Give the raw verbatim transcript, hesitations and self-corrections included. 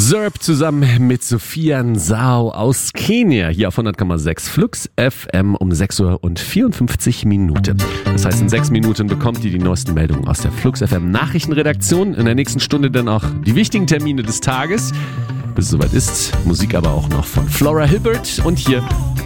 Zerb zusammen mit Sophia Nsao aus Kenia hier auf hundert Komma sechs Flux F M um sechs Uhr und vierundfünfzig Minuten. Das heißt, in sechs Minuten bekommt ihr die neuesten Meldungen aus der Flux F M Nachrichtenredaktion. In der nächsten Stunde dann auch die wichtigen Termine des Tages. Bis es soweit ist, Musik aber auch noch von Flora Hilbert und hier